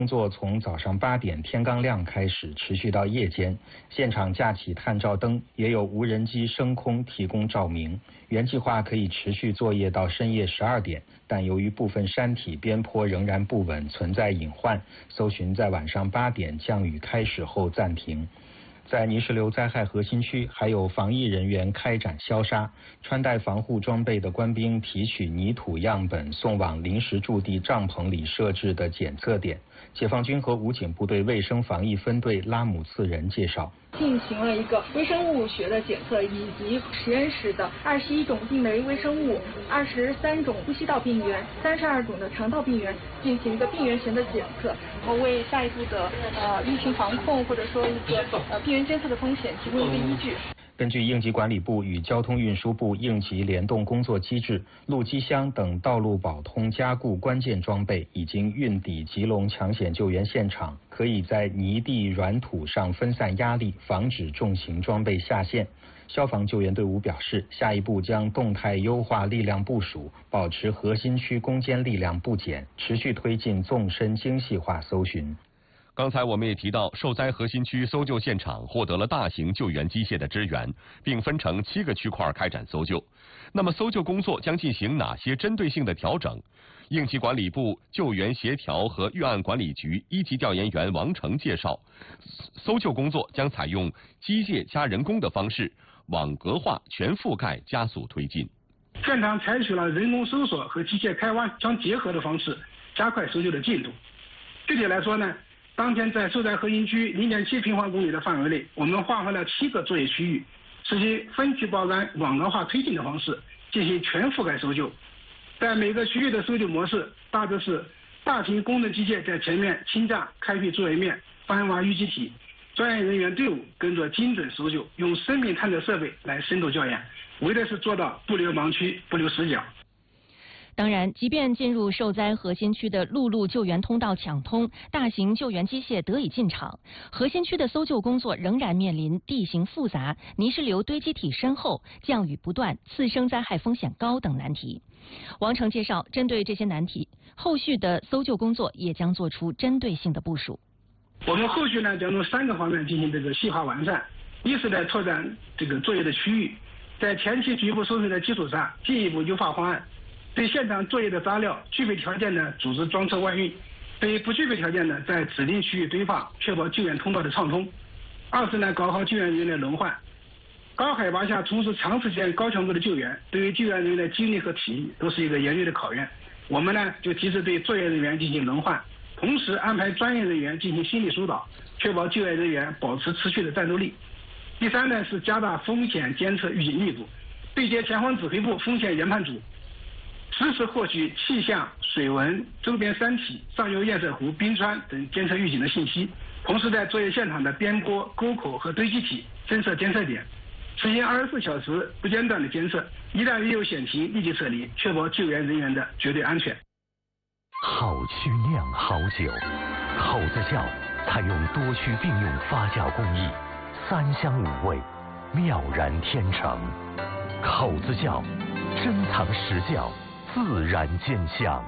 工作从早上8点天刚亮开始，持续到夜间。现场架起探照灯，也有无人机升空提供照明。原计划可以持续作业到深夜12点，但由于部分山体边坡仍然不稳，存在隐患，搜寻在晚上8点降雨开始后暂停。在泥石流灾害核心区，还有防疫人员开展消杀，穿戴防护装备的官兵提取泥土样本，送往临时驻地帐篷里设置的检测点。解放军和武警部队卫生防疫分队拉姆次仁介绍， 进行了一个微生物学的检测，以及实验室的21种病媒微生物、23种呼吸道病原、32种的肠道病原进行一个病原型的检测，为下一步的疫情防控或者说一个病原监测的风险提供一个依据。 根据应急管理部与交通运输部应急联动工作机制，路基箱等道路保通加固关键装备已经运抵吉隆抢险救援现场，可以在泥地软土上分散压力，防止重型装备下陷。消防救援队伍表示，下一步将动态优化力量部署，保持核心区攻坚力量不减，持续推进纵深精细化搜寻。 刚才我们也提到，受灾核心区搜救现场获得了大型救援机械的支援，并分成7个区块开展搜救。那么搜救工作将进行哪些针对性的调整？应急管理部救援协调和预案管理局1级调研员王成介绍，搜救工作将采用机械加人工的方式，网格化全覆盖加速推进。 现场采取了人工搜索和机械开挖相结合的方式，加快搜救的进度。具体来说呢，当天在受灾核心区0.7平方公里的范围内，我们划分了7个作业区域，实行分区报案、网格化推进的方式进行全覆盖搜救。在每个区域的搜救模式大致是：大型工程机械在前面倾架开辟作业面，翻挖淤积体，专业人员队伍跟着精准搜救，用生命探测设备来深度校验，为的是做到不留盲区、不留死角。 当然，即便进入受灾核心区的陆路救援通道抢通，大型救援机械得以进场，核心区的搜救工作仍然面临地形复杂、泥石流堆积体深厚、降雨不断、次生灾害风险高等难题。王成介绍，针对这些难题，后续的搜救工作也将做出针对性的部署。 我们后续呢将从3个方面进行细化完善：一是呢拓展作业的区域，在前期局部搜索的基础上进一步优化方案。对现场作业的杂料具备条件呢，组织装车外运；对不具备条件呢，在指定区域堆放，确保救援通道的畅通。二是呢，搞好救援人员的轮换。高海拔下从事长时间高强度的救援，对于救援人员的精力和体力都是一个严厉的考验。我们呢就及时对作业人员进行轮换，同时安排专业人员进行心理疏导，确保救援人员保持持续的战斗力。第三呢是加大风险监测预警力度，对接前方指挥部风险研判组，实时获取气象、水文、周边山体、上游堰塞湖、冰川等监测预警的信息，同时在作业现场的边坡、沟口和堆积体增设监测点，实行24小时不间断的监测，一旦遇有险情立即撤离，确保救援人员的绝对安全。 好区酿好酒，口子窖采用多区并用发酵工艺，3香5味，妙然天成。口子窖珍藏实窖，自然见香。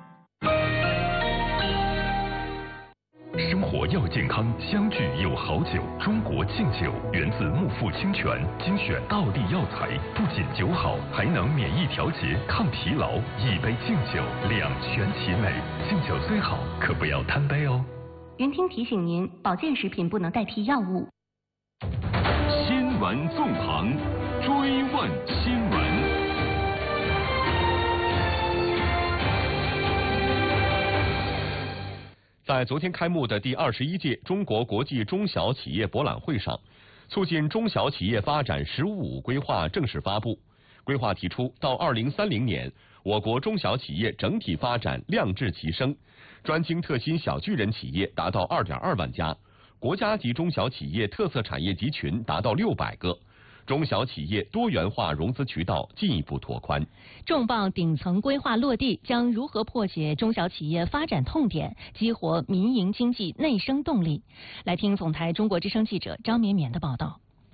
生活要健康，相聚有好酒。中国劲酒源自木富清泉，精选道地药材，不仅酒好，还能免疫调节、抗疲劳。一杯劲酒，两全其美。劲酒最好，可不要贪杯哦。 云听提醒您，保健食品不能代替药物。 新闻纵横，追问新闻。 在昨天开幕的第21届中国国际中小企业博览会上，促进中小企业发展“十五五”规划正式发布。规划提出，到2030年，我国中小企业整体发展量质齐升，专精特新小巨人企业达到2.2万家，国家级中小企业特色产业集群达到600个。中小企业多元化融资渠道进一步拓宽。 重磅顶层规划落地，将如何破解中小企业发展痛点，激活民营经济内生动力？来听总台中国之声记者张绵绵的报道。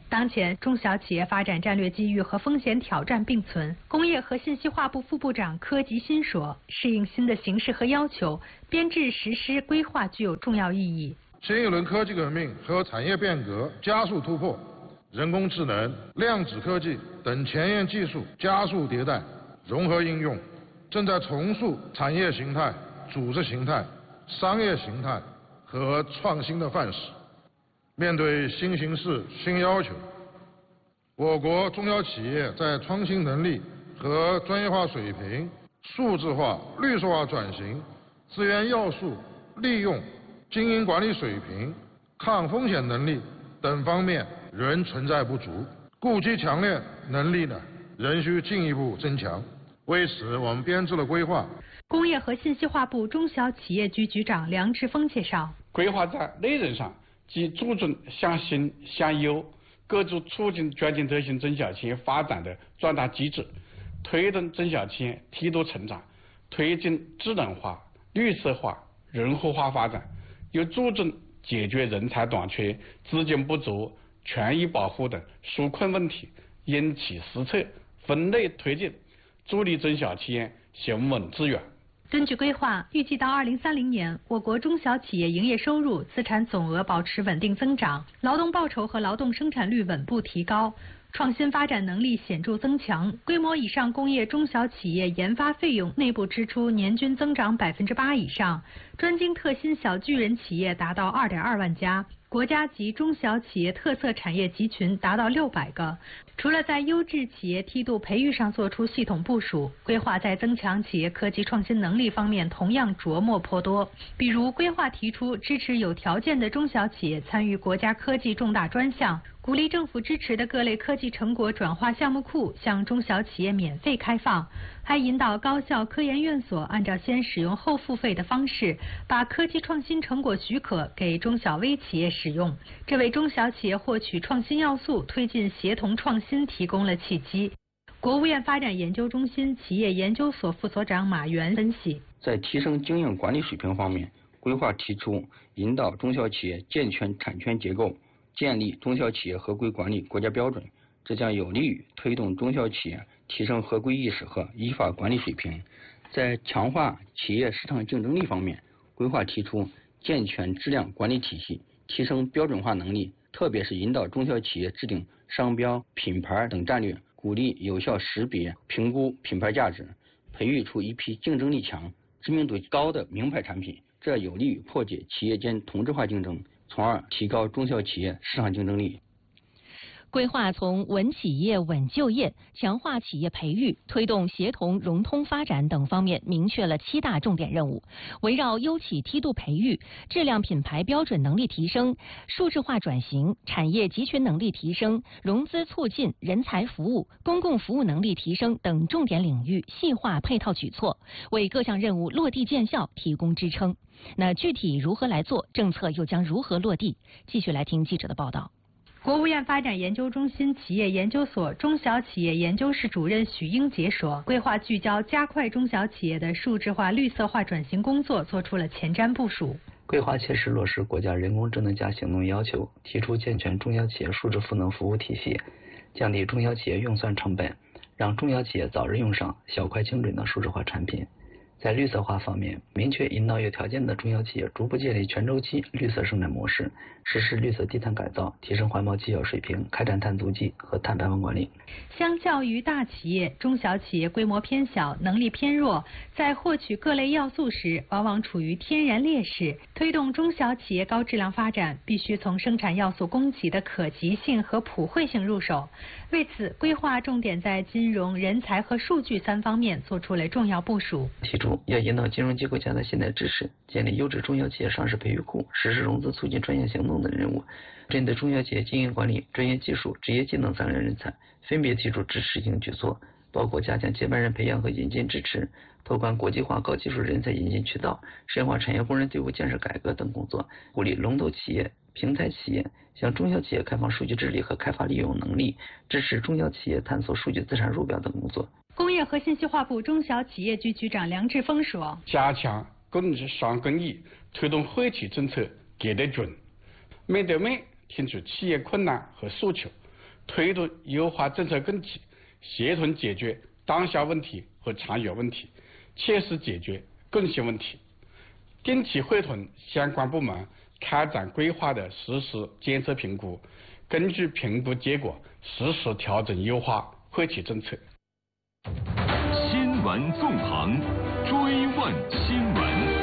当前，中小企业发展战略机遇和风险挑战并存。工业和信息化部副部长柯吉新说，适应新的形势和要求，编制实施规划具有重要意义。 新一轮科技革命和产业变革加速突破，人工智能、量子科技等前沿技术加速迭代、融合应用，正在重塑产业形态、组织形态、商业形态和创新的范式。面对新形势、新要求，我国中小企业在创新能力和专业化水平、数字化、绿色化转型、资源要素利用、经营管理水平、抗风险能力等方面仍存在不足，故其强烈能力仍需进一步增强。为此，我们编制了规划。 工业和信息化部中小企业局局长梁志峰介绍， 规划在内容上即注重向新向优，构筑促进全景特性中小企业发展的壮大机制，推动中小企业梯度成长，推进智能化、绿色化、人口化发展，又注重解决人才短缺、资金不足、权益保护等纾困问题，因其施策，分类推进，助力中小企业行稳致远。 根据规划，预计到2030年，我国中小企业营业收入、资产总额保持稳定增长，劳动报酬和劳动生产率稳步提高，创新发展能力显著增强，规模以上工业中小企业研发费用内部支出年均增长8%以上，专精特新小巨人企业达到2.2万家。国家级中小企业特色产业集群达到600个。除了在优质企业梯度培育上做出系统部署，规划在增强企业科技创新能力方面同样琢磨颇多。比如，规划提出支持有条件的中小企业参与国家科技重大专项，鼓励政府支持的各类科技成果转化项目库向中小企业免费开放，还引导高校科研院所按照先使用后付费的方式，把科技创新成果许可给中小微企业使用，这为中小企业获取创新要素、推进协同创新提供了契机。国务院发展研究中心企业研究所副所长马原分析， 在提升经营管理水平方面，规划提出引导中小企业健全产权结构，建立中小企业合规管理国家标准，这将有利于推动中小企业提升合规意识和依法管理水平。在强化企业市场竞争力方面，规划提出健全质量管理体系，提升标准化能力，特别是引导中小企业制定商标、品牌等战略，鼓励有效识别、评估品牌价值，培育出一批竞争力强、知名度高的名牌产品，这有利于破解企业间同质化竞争，从而提高中小企业市场竞争力。 规划从稳企业、稳就业、强化企业培育、推动协同融通发展等方面明确了7大重点任务，围绕优企梯度培育、质量品牌标准能力提升、数字化转型、产业集群能力提升、融资促进、人才服务、公共服务能力提升等重点领域细化配套举措，为各项任务落地见效提供支撑。那具体如何来做，政策又将如何落地？继续来听记者的报道。 国务院发展研究中心企业研究所中小企业研究室主任许英杰说，规划聚焦加快中小企业的数字化、绿色化转型工作做出了前瞻部署。 规划切实落实国家人工智能加行动要求，提出健全中小企业数字赋能服务体系，降低中小企业用算成本，让中小企业早日用上小快精准的数字化产品。在绿色化方面，明确引导有条件的中小企业逐步建立全周期绿色生产模式，实施绿色低碳改造，提升环保绩效水平，开展碳足迹和碳排放管理。 相较于大企业，中小企业规模偏小，能力偏弱，在获取各类要素时往往处于天然劣势。推动中小企业高质量发展，必须从生产要素供给的可及性和普惠性入手。为此，规划重点在金融、人才和数据3方面做出了重要部署。 提出要引导金融机构加大信贷支持，建立优质中小企业上市培育库，实施融资促进专项行动等任务。针对中小企业经营管理、专业技术、职业技能3类人才，分别提出支持性举措，包括加强接班人培养和引进支持，拓宽国际化高技术人才引进渠道，深化产业工人队伍建设改革等工作，鼓励龙头企业、平台企业向中小企业开放数据治理和开发利用能力，支持中小企业探索数据资产入表等工作。 工业和信息化部中小企业局局长梁志峰说， 加强工商公益，推动惠企政策给得准，面对面听取企业困难和诉求， 推动优化政策更替，协同解决当下问题和长远问题，切实解决更新问题。定期会同相关部门开展规划的实时监测评估，根据评估结果适时调整优化会体政策。 新闻纵横，追问新闻。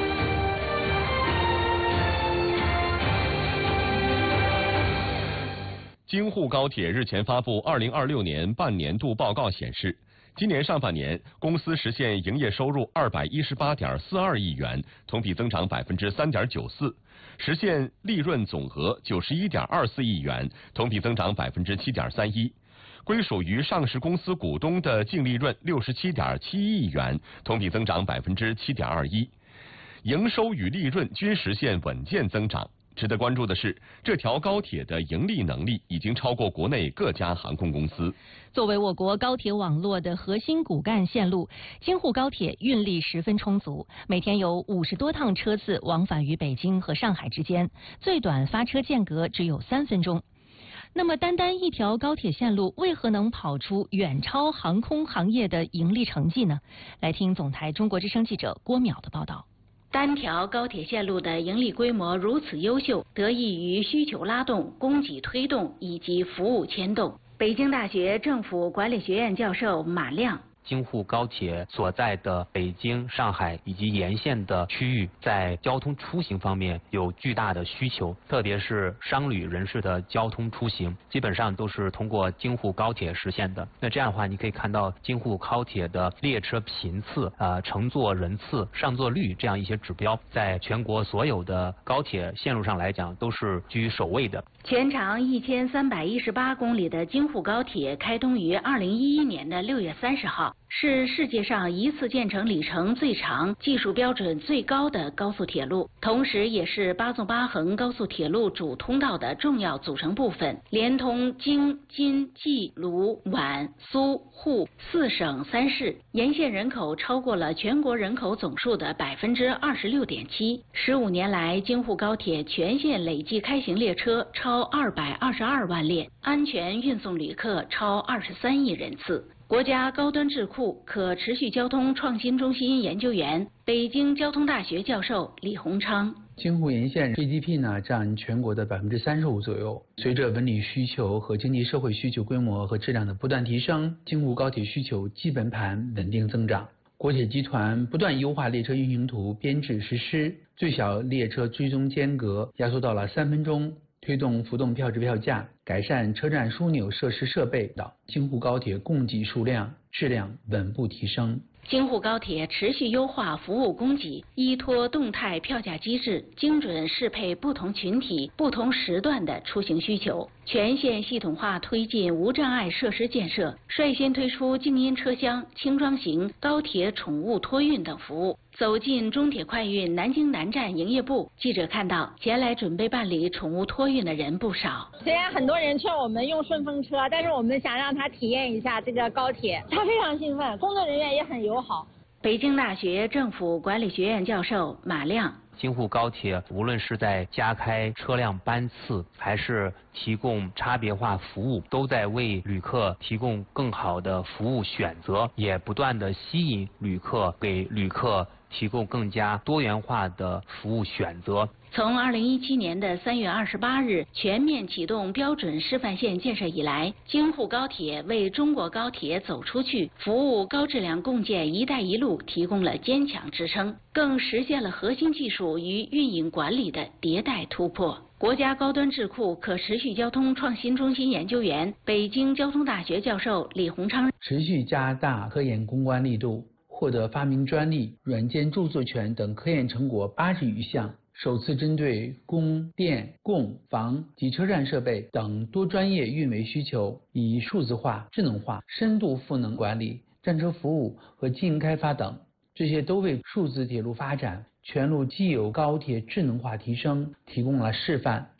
京沪高铁日前发布2026年半年度报告显示，今年上半年公司实现营业收入218.42亿元，同比增长3.94%，实现利润总额91.24亿元，同比增长7.31%。归属于上市公司股东的净利润67.71亿元，同比增长7.21%，营收与利润均实现稳健增长。值得关注的是，这条高铁的盈利能力已经超过国内各家航空公司。 作为我国高铁网络的核心骨干线路，京沪高铁运力十分充足，每天有50多趟车次往返于北京和上海之间，最短发车间隔只有3分钟。那么单单一条高铁线路为何能跑出远超航空行业的盈利成绩呢？来听总台中国之声记者郭淼的报道。 单条高铁线路的盈利规模如此优秀，得益于需求拉动、供给推动以及服务牵动。北京大学政府管理学院教授马亮。 京沪高铁所在的北京、上海以及沿线的区域，在交通出行方面有巨大的需求，特别是商旅人士的交通出行，基本上都是通过京沪高铁实现的。那这样的话，你可以看到京沪高铁的列车频次、乘坐人次、上座率这样一些指标，在全国所有的高铁线路上来讲，都是居首位的。 全长1318公里的京沪高铁开通于2011年的6月30号，是世界上一次建成里程最长、技术标准最高的高速铁路，同时也是8纵8横高速铁路主通道的重要组成部分，连通京、津、冀、鲁、皖、苏、沪4省3市，沿线人口超过了全国人口总数的26.7%。15年来，京沪高铁全线累计开行列车超222万列，安全运送旅客超23亿人次。国家高端智库可持续交通创新中心研究员、北京交通大学教授李洪昌。 京沪沿线 GDP 呢占全国的35%左右。随着文旅需求和经济社会需求规模和质量的不断提升，京沪高铁需求基本盘稳定增长。国铁集团不断优化列车运行图编制实施，最小列车追踪间隔压缩到了3分钟。推动浮动票制票价，改善车站枢纽设施设备等，京沪高铁供给数量、质量稳步提升。 京沪高铁持续优化服务供给，依托动态票价机制，精准适配不同群体、不同时段的出行需求，全线系统化推进无障碍设施建设，率先推出静音车厢、轻装型高铁宠物托运等服务。走进中铁快运南京南站营业部，记者看到前来准备办理宠物托运的人不少。 虽然很多人劝我们用顺风车，但是我们想让他体验一下这个高铁，他非常兴奋，工作人员也很友好。 北京大学政府管理学院教授马亮。 京沪高铁无论是在加开车辆班次，还是提供差别化服务，都在为旅客提供更好的服务选择，也不断的吸引旅客，给旅客提供更加多元化的服务选择。 从2017年的3月28日全面启动标准示范线建设以来，京沪高铁为中国高铁走出去、服务高质量共建“一带一路”提供了坚强支撑，更实现了核心技术与运营管理的迭代突破。国家高端智库可持续交通创新中心研究员、北京交通大学教授李洪昌。 持续加大科研攻关力度，获得发明专利、软件著作权等科研成果80余项。首次针对供电、供房及车站设备等多专业运维需求，以数字化、智能化、深度赋能管理、站车服务和经营开发等，这些都为数字铁路发展、全路既有高铁智能化提升提供了示范。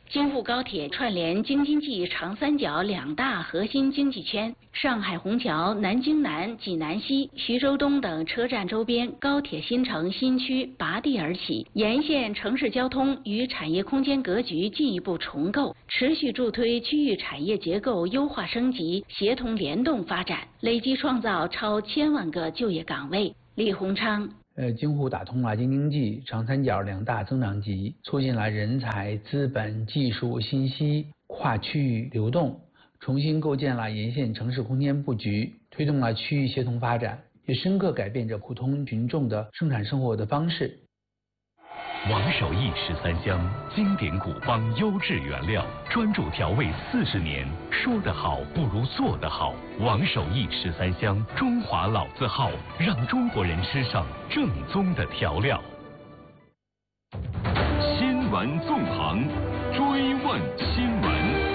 京沪高铁串联京津冀长三角2大核心经济圈，上海虹桥、南京南、济南西、徐州东等车站周边高铁新城新区拔地而起，沿线城市交通与产业空间格局进一步重构，持续助推区域产业结构优化升级、协同联动发展，累计创造超1000万个就业岗位。李鸿昌。 京沪打通了京津冀长三角2大增长极，促进了人才、资本、技术、信息跨区域流动，重新构建了沿线城市空间布局，推动了区域协同发展，也深刻改变着普通群众的生产生活的方式。 王守义13香，经典古方，优质原料，专注调味40年。说得好不如做得好。王守义13香，中华老字号，让中国人吃上正宗的调料。 新闻纵横，追问新闻。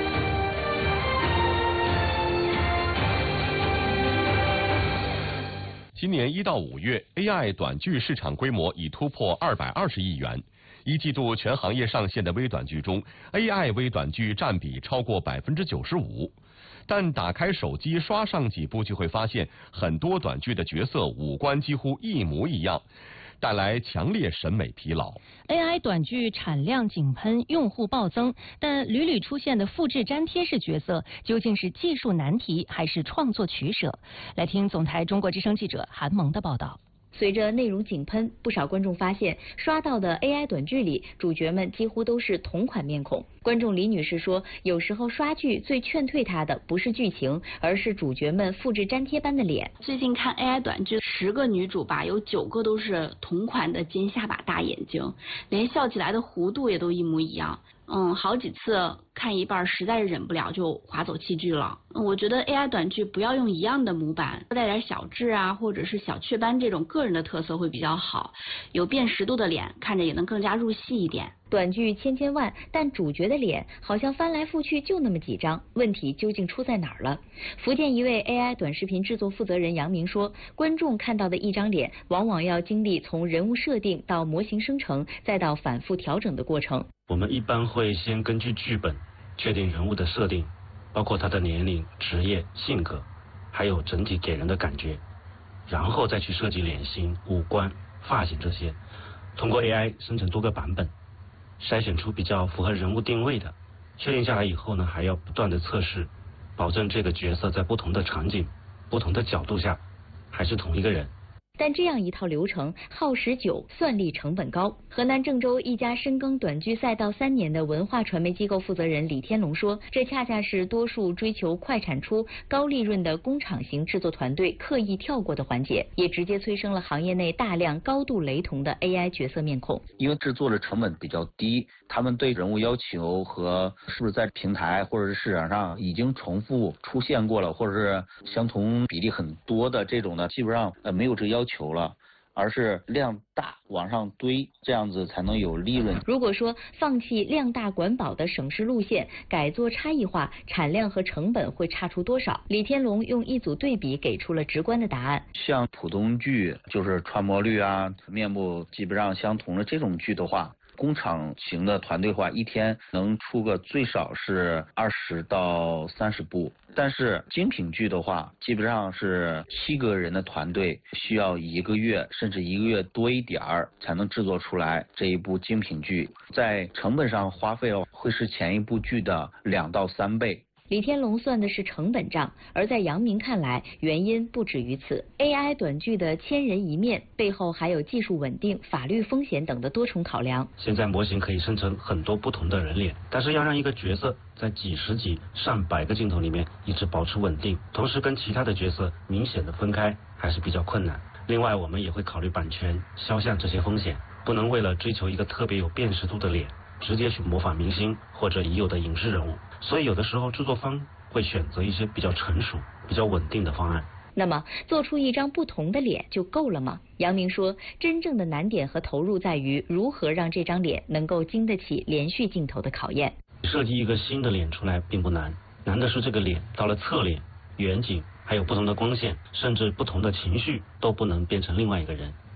今年1到5月 ，AI 短剧市场规模已突破220亿元。一季度全行业上线的微短剧中 ，AI 微短剧占比超过95%。但打开手机刷上几部，就会发现很多短剧的角色五官几乎一模一样，带来强烈审美疲劳。 AI 短剧产量井喷，用户暴增，但屡屡出现的复制粘贴式角色，究竟是技术难题还是创作取舍？来听总台中国之声记者韩萌的报道。 随着内容井喷，不少观众发现刷到的 AI 短剧里，主角们几乎都是同款面孔。观众李女士说，有时候刷剧最劝退她的不是剧情，而是主角们复制粘贴般的脸。 最近看 AI 短剧，10个女主吧，有9个都是同款的尖下巴大眼睛，连笑起来的弧度也都一模一样。好几次看一半实在是忍不了就划走弃剧了。我觉得 AI 短剧不要用一样的模板，带点小痣啊，或者是小雀斑这种个人的特色会比较好，有辨识度的脸看着也能更加入戏一点。 短剧千万，但主角的脸好像翻来覆去就那么几张，问题究竟出在哪儿了？福建一位 AI 短视频制作负责人杨明说，观众看到的一张脸，往往要经历从人物设定到模型生成，再到反复调整的过程。 我们一般会先根据剧本确定人物的设定，包括他的年龄、职业、性格，还有整体给人的感觉，然后再去设计脸型、五官、发型这些，通过 AI 生成多个版本，筛选出比较符合人物定位的，确定下来以后呢，还要不断的测试，保证这个角色在不同的场景、不同的角度下还是同一个人。 但这样一套流程耗时久，算力成本高。河南郑州一家深耕短剧赛道3年的文化传媒机构负责人李天龙说，这恰恰是多数追求快产出、高利润的工厂型制作团队刻意跳过的环节，也直接催生了行业内大量高度雷同的 AI 角色面孔。 因为制作的成本比较低，他们对人物要求和是不是在平台或者是市场上已经重复出现过了，或者是相同比例很多的这种呢，基本上没有这个要求了，而是量大往上堆，这样子才能有利润。 如果说放弃量大管饱的省事路线，改做差异化，产量和成本会差出多少？李天龙用一组对比给出了直观的答案。 像普通剧，就是传播率啊、面部基本上相同的这种剧的话，工厂型的团队的话，一天能出个最少是20到30部，但是精品剧的话，基本上是7个人的团队需要1个月甚至1个月多一点儿才能制作出来这一部精品剧，在成本上花费会是前一部剧的2到3倍。 李天龙算的是成本账，而在杨明看来，原因不止于此。AI 短剧的千人一面背后还有技术稳定、法律风险等的多重考量。 现在模型可以生成很多不同的人脸，但是要让一个角色在几十几、上百个镜头里面一直保持稳定，同时跟其他的角色明显的分开，还是比较困难。另外，我们也会考虑版权、肖像这些风险，不能为了追求一个特别有辨识度的脸，直接去模仿明星或者已有的影视人物。所以有的时候制作方会选择一些比较成熟、比较稳定的方案。 那么做出一张不同的脸就够了吗？杨明说，真正的难点和投入在于如何让这张脸能够经得起连续镜头的考验。 设计一个新的脸出来并不难，难的是这个脸到了侧脸、远景，还有不同的光线，甚至不同的情绪都不能变成另外一个人。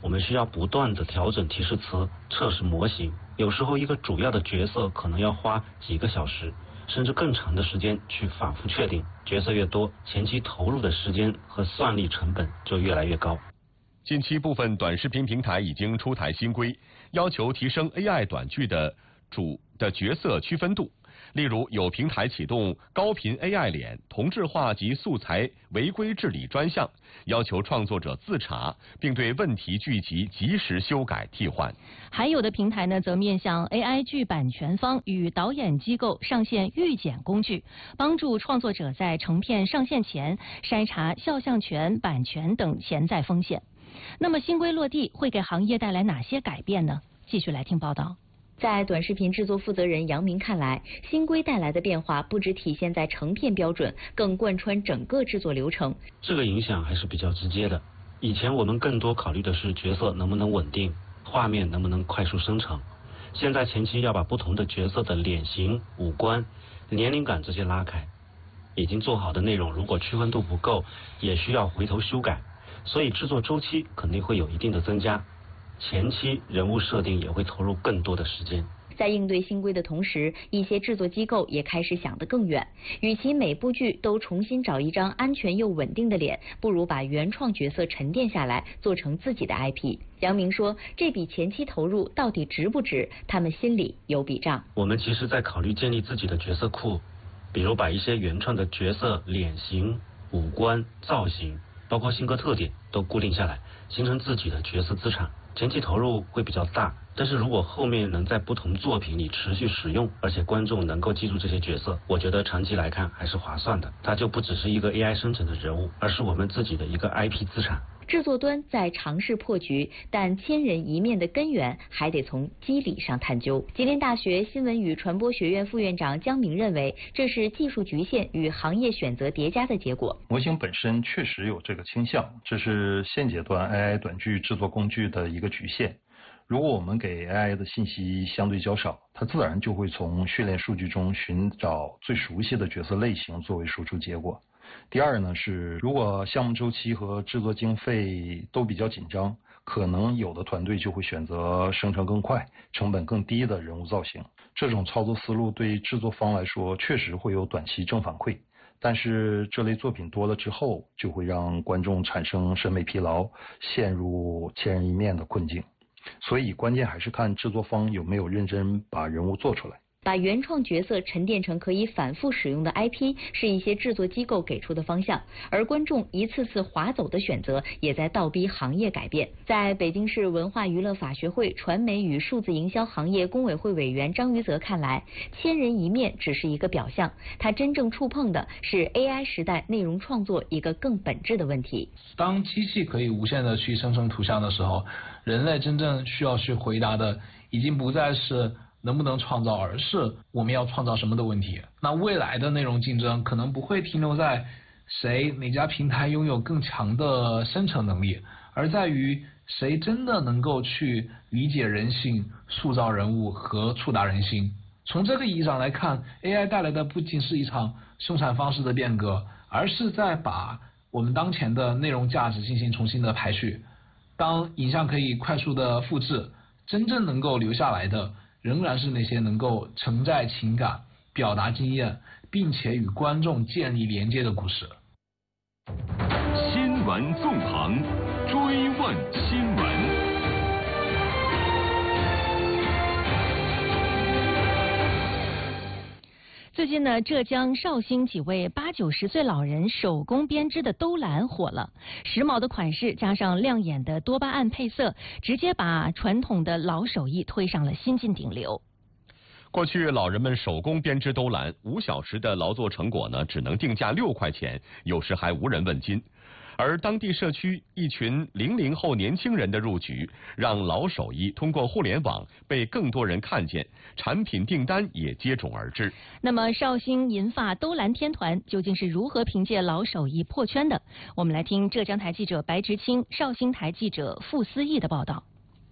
我们需要不断的调整提示词、测试模型，有时候一个主要的角色可能要花几个小时甚至更长的时间去反复确定，角色越多，前期投入的时间和算力成本就越来越高。 近期部分短视频平台已经出台新规，要求提升 AI 短剧的角色区分度。例如，有平台启动高频 AI 脸同质化及素材违规治理专项，要求创作者自查，并对问题剧集及时修改替换。 还有的平台呢，则面向 AI 剧版权方与导演机构上线预检工具，帮助创作者在成片上线前筛查肖像权、版权等潜在风险。那么新规落地会给行业带来哪些改变呢？继续来听报道。 在短视频制作负责人杨明看来，新规带来的变化不只体现在成片标准，更贯穿整个制作流程。 这个影响还是比较直接的。以前我们更多考虑的是角色能不能稳定，画面能不能快速生成。现在前期要把不同的角色的脸型、五官、年龄感这些拉开。已经做好的内容如果区分度不够，也需要回头修改，所以制作周期肯定会有一定的增加。前期人物设定也会投入更多的时间。 在应对新规的同时，一些制作机构也开始想得更远，与其每部剧都重新找一张安全又稳定的脸，不如把原创角色沉淀下来，做成自己的 IP。杨明说，这笔前期投入到底值不值，他们心里有笔账。 我们其实在考虑建立自己的角色库，比如把一些原创的角色脸型、五官、造型，包括性格特点都固定下来，形成自己的角色资产。前期投入会比较大，但是如果后面能在不同作品里持续使用，而且观众能够记住这些角色，我觉得长期来看还是划算的。它就不只是一个 AI 生成的人物，而是我们自己的一个 IP 资产。 制作端在尝试破局，但千人一面的根源还得从机理上探究。吉林大学新闻与传播学院副院长姜明认为，这是技术局限与行业选择叠加的结果。 模型本身确实有这个倾向，这是现阶段 AI 短剧制作工具的一个局限。如果我们给 AI 的信息相对较少，它自然就会从训练数据中寻找最熟悉的角色类型作为输出结果。第二呢是，如果项目周期和制作经费都比较紧张，可能有的团队就会选择生成更快、成本更低的人物造型。这种操作思路对制作方来说确实会有短期正反馈，但是这类作品多了之后，就会让观众产生审美疲劳，陷入千人一面的困境。所以关键还是看制作方有没有认真把人物做出来。 把原创角色沉淀成可以反复使用的 IP 是一些制作机构给出的方向，而观众一次次划走的选择也在倒逼行业改变。在北京市文化娱乐法学会传媒与数字营销行业工委会委员张于泽看来，千人一面只是一个表象，他真正触碰的是 AI 时代内容创作一个更本质的问题。 当机器可以无限的去生成图像的时候，人类真正需要去回答的已经不再是能不能创造，而是我们要创造什么的问题。那未来的内容竞争可能不会停留在哪家平台拥有更强的生成能力，而在于谁真的能够去理解人性、塑造人物和触达人心。从这个意义上来看， AI 带来的不仅是一场生产方式的变革，而是在把我们当前的内容价值进行重新的排序。当影像可以快速的复制，真正能够留下来的仍然是那些能够承载情感、表达经验，并且与观众建立连接的故事。 新闻纵横，追问新闻。 最近呢，浙江绍兴几位80、90岁老人手工编织的兜篮火了，时髦的款式加上亮眼的多巴胺配色，直接把传统的老手艺推上了新晋顶流。 过去老人们手工编织兜篮，5小时的劳作成果呢，只能定价6块钱，有时还无人问津。而当地社区一群00后年轻人的入局，让老手艺通过互联网被更多人看见，产品订单也接踵而至。 那么绍兴银发兜篮天团究竟是如何凭借老手艺破圈的？我们来听浙江台记者白直清、绍兴台记者傅思义的报道。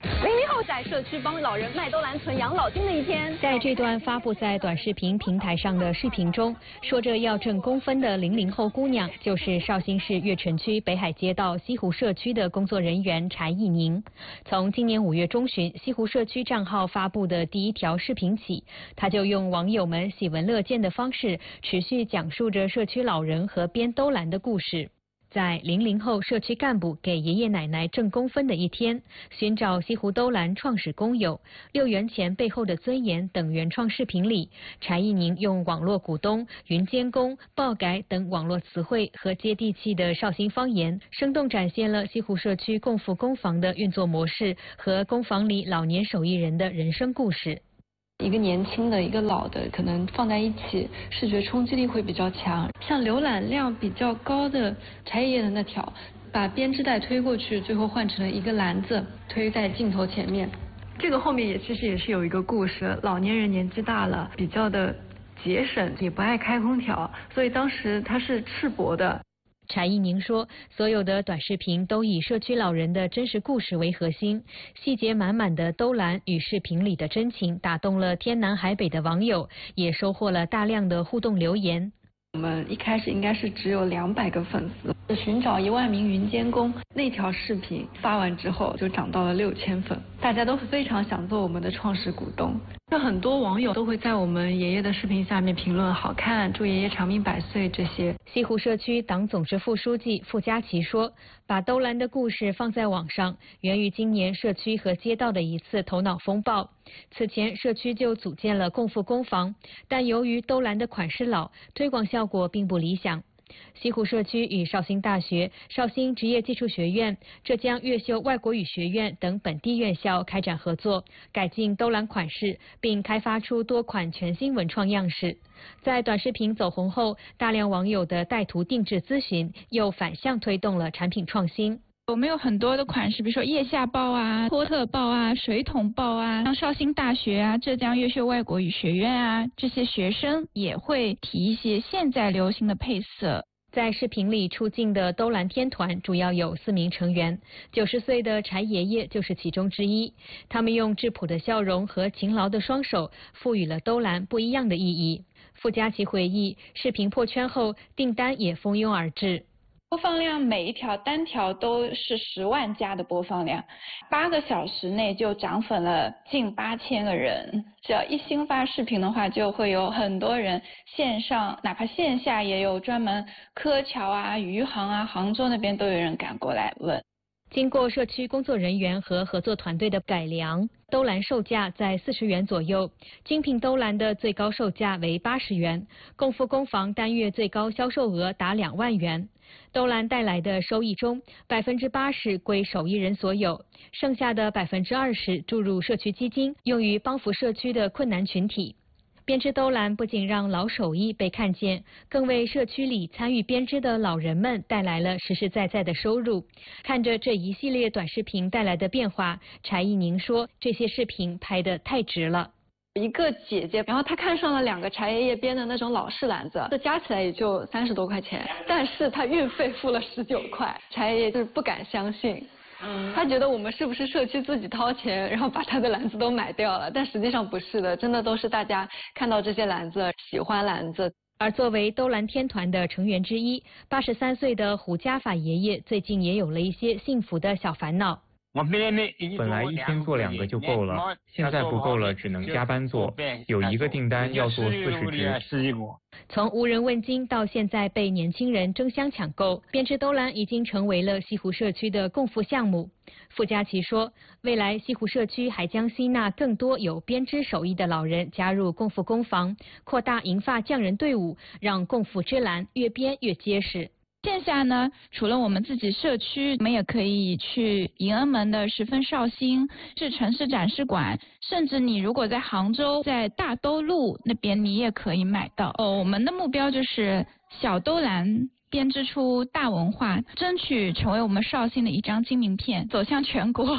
00后在社区帮老人卖兜篮存养老金的一天。 在这段发布在短视频平台上的视频中，说着要挣公分的00后姑娘，就是绍兴市越城区北海街道西湖社区的工作人员柴艺宁。从今年5月中旬西湖社区账号发布的第一条视频起，他就用网友们喜闻乐见的方式，持续讲述着社区老人和编兜篮的故事。在00后社区干部给爷爷奶奶挣公分的一天，寻找西湖兜篮创始工友6元钱背后的尊严等原创视频里，柴艺宁用网络股东、云监工、爆改等网络词汇和接地气的绍兴方言，生动展现了西湖社区共富工房的运作模式和工房里老年手艺人的人生故事。 一个年轻的，一个老的，可能放在一起，视觉冲击力会比较强。像浏览量比较高的柴爷爷的那条，把编织袋推过去，最后换成了一个篮子，推在镜头前面。这个后面其实也是有一个故事，老年人年纪大了，比较的节省，也不爱开空调，所以当时他是赤膊的。 柴艺宁说，所有的短视频都以社区老人的真实故事为核心，细节满满的兜篮与视频里的真情打动了天南海北的网友，也收获了大量的互动留言。 我们一开始应该是只有200个粉丝，寻找1万名云监工，那条视频发完之后就涨到了6000粉，大家都非常想做我们的创始股东。有很多网友都会在我们爷爷的视频下面评论好看，祝爷爷长命百岁这些。 西湖社区党总支副书记傅佳琪说，把兜篮的故事放在网上，源于今年社区和街道的一次头脑风暴。此前社区就组建了共富工房，但由于兜篮的款式老，推广效果并不理想。西湖社区与绍兴大学、绍兴职业技术学院、浙江越秀外国语学院等本地院校开展合作，改进兜篮款式，并开发出多款全新文创样式。在短视频走红后，大量网友的带图定制咨询又反向推动了产品创新。 我们有很多的款式，比如说腋下包啊、托特包啊、水桶包啊，像绍兴大学啊、浙江越秀外国语学院啊，这些学生也会提一些现在流行的配色。 在视频里出镜的兜篮天团主要有4名成员，90岁的柴爷爷就是其中之一。他们用质朴的笑容和勤劳的双手，赋予了兜篮不一样的意义。傅佳琪回忆，视频破圈后，订单也蜂拥而至。 播放量每一条单条都是10万加的播放量，8个小时内就涨粉了近8000个人。只要一新发视频的话，就会有很多人线上，哪怕线下也有专门柯桥啊、余杭啊、杭州那边都有人赶过来问。 经过社区工作人员和合作团队的改良，兜篮售价在40元左右，精品兜篮的最高售价为80元，共富工房单月最高销售额达2万元。兜篮带来的收益中，80%归手艺人所有，剩下的20%注入社区基金，用于帮扶社区的困难群体。编织兜篮不仅让老手艺被看见，更为社区里参与编织的老人们带来了实实在在的收入。看着这一系列短视频带来的变化，柴艺宁说，这些视频拍得太值了。 一个姐姐，然后她看上了2个柴爷爷编的那种老式篮子，这加起来也就30多块钱，但是她运费付了19块，柴爷爷就是不敢相信。他觉得我们是不是社区自己掏钱，然后把他的篮子都买掉了？但实际上不是的，真的都是大家看到这些篮子，喜欢篮子。 而作为兜篮天团的成员之一，83岁的胡家法爷爷最近也有了一些幸福的小烦恼。 本来一天做2个就够了，现在不够了，只能加班做。有一个订单要做40只。 从无人问津到现在被年轻人争相抢购，编织兜篮已经成为了西湖社区的共富项目。傅佳琪说，未来西湖社区还将吸纳更多有编织手艺的老人加入共富工房，扩大银发匠人队伍，让共富之篮越编越结实。 线下呢，除了我们自己社区，我们也可以去迎恩门的10分绍兴，是城市展示馆，甚至你如果在杭州，在大兜路那边，你也可以买到。我们的目标就是小兜篮编织出大文化，争取成为我们绍兴的一张金名片，走向全国。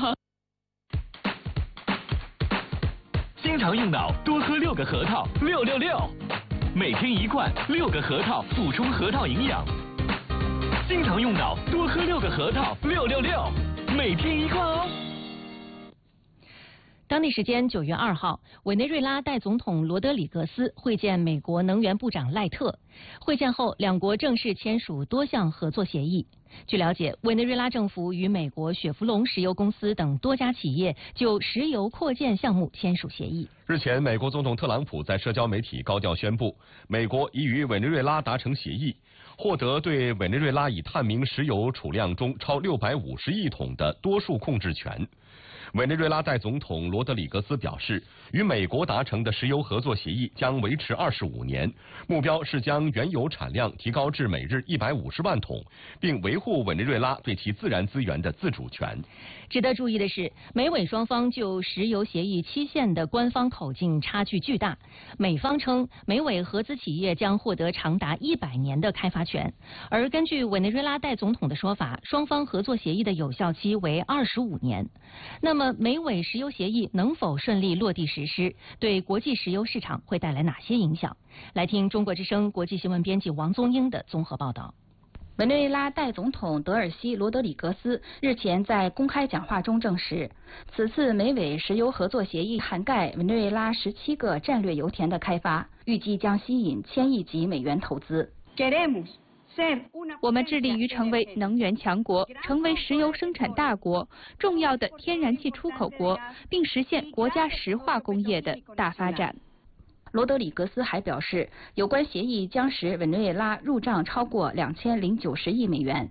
经常用脑，多喝6个核桃，666，每天1罐，6个核桃，补充核桃营养。经常用脑，多喝6个核桃，666，每天1罐哦。 当地时间9月2号，委内瑞拉代总统罗德里格斯会见美国能源部长赖特。会见后，两国正式签署多项合作协议。据了解，委内瑞拉政府与美国雪佛龙石油公司等多家企业就石油扩建项目签署协议。 日前，美国总统特朗普在社交媒体高调宣布，美国已与委内瑞拉达成协议，获得对委内瑞拉已探明石油储量中超650亿桶的多数控制权。委内瑞拉代总统罗德里格斯表示，与美国达成的石油合作协议将维持25年，目标是将原油产量提高至每日150万桶，并维护委内瑞拉对其自然资源的自主权。 值得注意的是，美委双方就石油协议期限的官方口径差距巨大。美方称，美委合资企业将获得长达100年的开发权，而根据委内瑞拉代总统的说法，双方合作协议的有效期为25年。那么，美委石油协议能否顺利落地实施，对国际石油市场会带来哪些影响？来听中国之声国际新闻编辑王宗英的综合报道。 委内瑞拉代总统德尔西·罗德里格斯日前在公开讲话中证实，此次美委石油合作协议涵盖委内瑞拉17个战略油田的开发，预计将吸引1000亿级美元投资。 我们致力于成为能源强国，成为石油生产大国、重要的天然气出口国，并实现国家石化工业的大发展。 罗德里格斯还表示，有关协议将使委内瑞拉入账超过2090亿美元。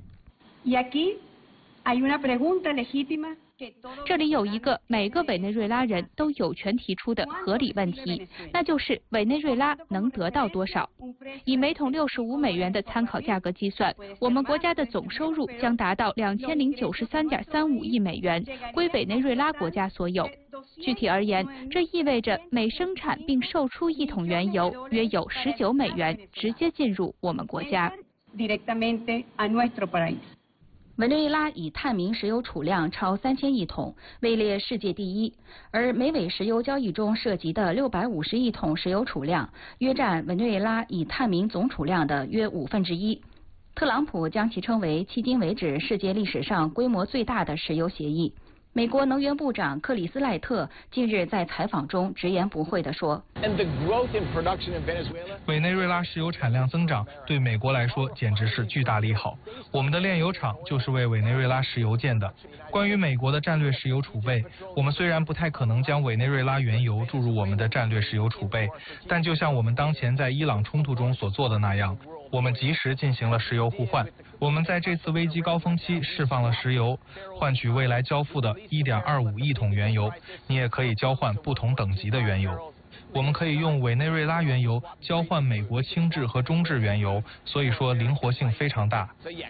这里有一个每个委内瑞拉人都有权提出的合理问题，那就是委内瑞拉能得到多少？以每桶65美元的参考价格计算，我们国家的总收入将达到2093.35亿美元，归委内瑞拉国家所有。具体而言，这意味着每生产并售出1桶原油，约有19美元直接进入我们国家。 委内瑞拉已探明石油储量超3000亿桶，位列世界第一。而美委石油交易中涉及的650亿桶石油储量，约占委内瑞拉已探明总储量的约1/5。特朗普将其称为迄今为止世界历史上规模最大的石油协议。美国能源部长克里斯赖特近日在采访中直言不讳地说， 委内瑞拉石油产量增长对美国来说简直是巨大利好。我们的炼油厂就是为委内瑞拉石油建的。关于美国的战略石油储备，我们虽然不太可能将委内瑞拉原油注入我们的战略石油储备，但就像我们当前在伊朗冲突中所做的那样，我们及时进行了石油互换。我们在这次危机高峰期释放了石油，换取未来交付的1.25亿桶原油。你也可以交换不同等级的原油。我们可以用委内瑞拉原油交换美国轻质和中质原油，所以说灵活性非常大。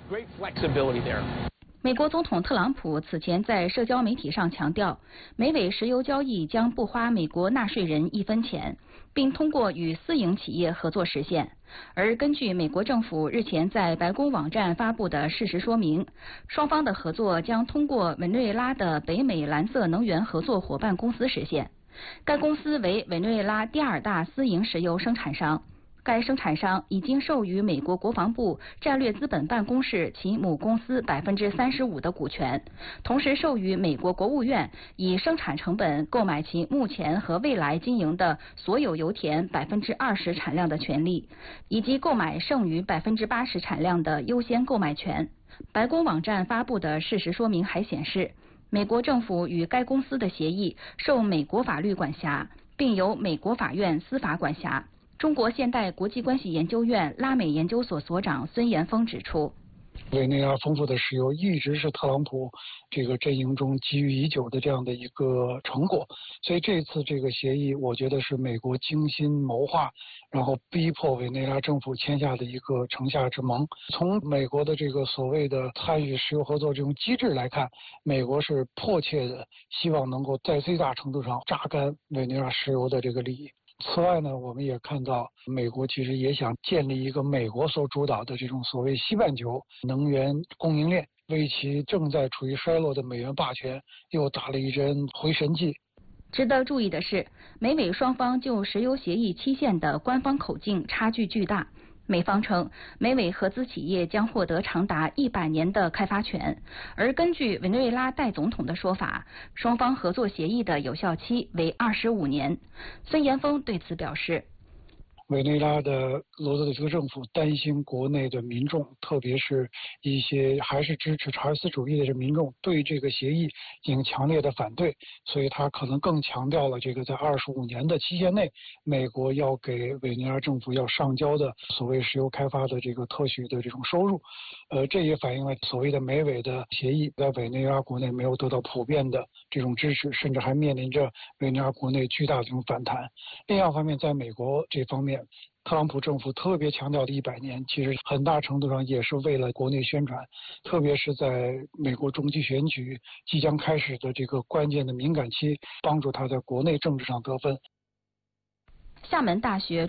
美国总统特朗普此前在社交媒体上强调，美委石油交易将不花美国纳税人1分钱，并通过与私营企业合作实现。而根据美国政府日前在白宫网站发布的事实说明，双方的合作将通过委内瑞拉的北美蓝色能源合作伙伴公司实现。该公司为委内瑞拉第2大私营石油生产商。该生产商已经授予美国国防部战略资本办公室其母公司35%的股权，同时授予美国国务院以生产成本购买其目前和未来经营的所有油田20%产量的权利，以及购买剩余80%产量的优先购买权。白宫网站发布的事实说明还显示，美国政府与该公司的协议受美国法律管辖，并由美国法院司法管辖。中国现代国际关系研究院拉美研究所所长孙延峰指出， 委内瑞拉丰富的石油一直是特朗普这个阵营中急于已久的这样的一个成果，所以这次这个协议，我觉得是美国精心谋划，然后逼迫委内瑞拉政府签下的一个城下之盟。从美国的这个所谓的参与石油合作这种机制来看，美国是迫切的希望能够在最大程度上榨干委内瑞拉石油的这个利益。此外呢，我们也看到美国其实也想建立一个美国所主导的这种所谓西半球能源供应链，为其正在处于衰落的美元霸权又打了一针回神剂。 值得注意的是，美委双方就石油协议期限的官方口径差距巨大。 美方称，美委合资企业将获得长达100年的开发权，而根据委内瑞拉代总统的说法，双方合作协议的有效期为25年。孙延峰对此表示， 委内瑞拉的罗德里戈政府担心国内的民众，特别是一些还是支持查尔斯主义的民众，对这个协议进行强烈的反对，所以他可能更强调了这个在25年的期限内，美国要给委内瑞拉政府要上交的所谓石油开发的这个特许的这种收入。这也反映了所谓的美委的协议在委内瑞拉国内没有得到普遍的这种支持，甚至还面临着委内瑞拉国内巨大的这种反弹。另一方面，在美国这方面，特朗普政府特别强调的100年，其实很大程度上也是为了国内宣传，特别是在美国中期选举即将开始的这个关键的敏感期，帮助他在国内政治上得分。 厦门大学